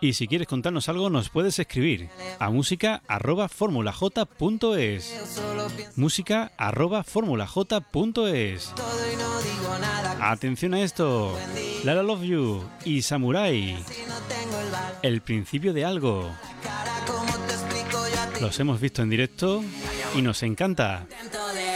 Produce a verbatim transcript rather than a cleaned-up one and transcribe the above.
Y si quieres contarnos algo, nos puedes escribir a música arroba formulaj punto es. Música arroba formulaj punto es. Atención a esto. Lara Love You y Samurai. El principio de algo. Los hemos visto en directo y nos encanta.